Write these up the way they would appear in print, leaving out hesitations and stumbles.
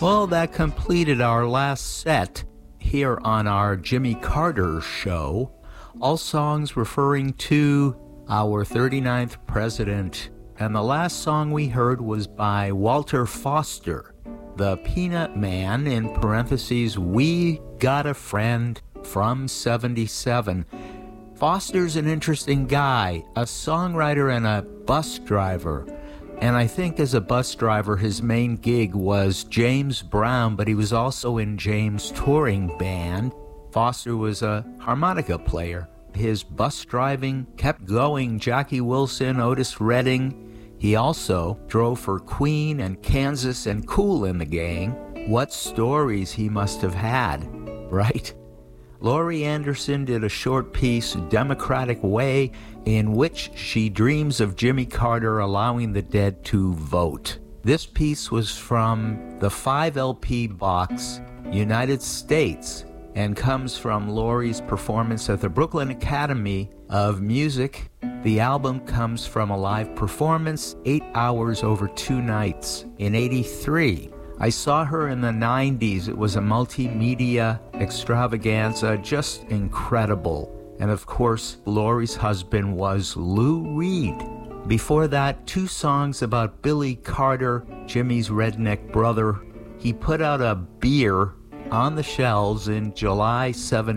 Well, that completed our last set here on our Jimmy Carter show. All songs referring to our 39th president. And the last song we heard was by Walter Foster, the Peanut Man, in parentheses, We Got a Friend, from 77. Foster's an interesting guy, a songwriter and a bus driver. And I think as a bus driver, his main gig was James Brown, but he was also in James' touring band. Foster was a harmonica player. His bus driving kept going. Jackie Wilson, Otis Redding. He also drove for Queen and Kansas and Kool in the Gang. What stories he must have had, right? Laurie Anderson did a short piece, Democratic Way, in which she dreams of Jimmy Carter allowing the dead to vote. This piece was from the 5-LP box, United States, and comes from Laurie's performance at the Brooklyn Academy of Music. The album comes from a live performance, 8 hours over 2 nights, in '83. I saw her in the 90s. It was a multimedia extravaganza, just incredible. And of course, Laurie's husband was Lou Reed. Before that, 2 songs about Billy Carter, Jimmy's redneck brother. He put out a beer on the shelves in July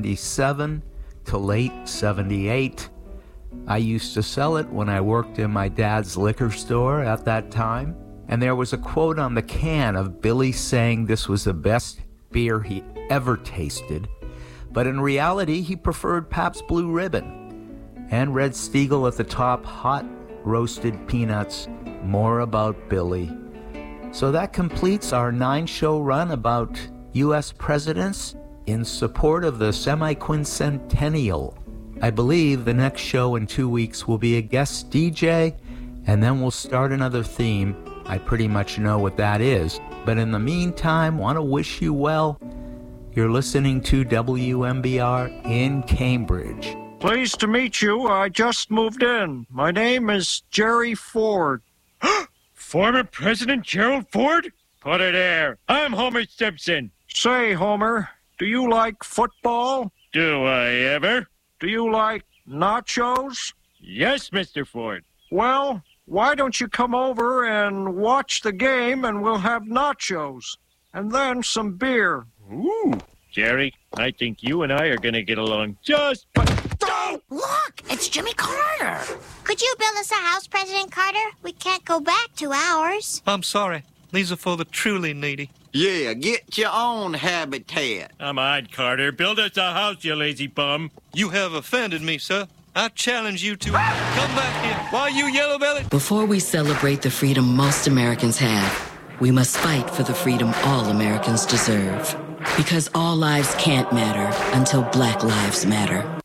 77 to late 78. I used to sell it when I worked in my dad's liquor store at that time. And there was a quote on the can of Billy saying this was the best beer he ever tasted. But in reality, he preferred Pabst Blue Ribbon. And Red Stiegel at the top, hot roasted peanuts. More about Billy. So that completes our 9-show run about U.S. presidents in support of the semi-quincentennial. I believe the next show in 2 weeks will be a guest DJ, and then we'll start another theme. I pretty much know what that is. But in the meantime, want to wish you well. You're listening to WMBR in Cambridge. Pleased to meet you. I just moved in. My name is Jerry Ford. Former President Gerald Ford? Put it there. I'm Homer Simpson. Say, Homer, do you like football? Do I ever? Do you like nachos? Yes, Mr. Ford. Well, why don't you come over and watch the game and we'll have nachos and then some beer. Ooh, Jerry, I think you and I are going to get along just Oh! Look, it's Jimmy Carter. Could you build us a house, President Carter? We can't go back to ours. I'm sorry. These are for the truly needy. Yeah, get your own habitat. Come on, Carter. Build us a house, you lazy bum. You have offended me, sir. I challenge you to come back here. Why, you yellow belly? Before we celebrate the freedom most Americans have, we must fight for the freedom all Americans deserve. Because all lives can't matter until Black lives matter.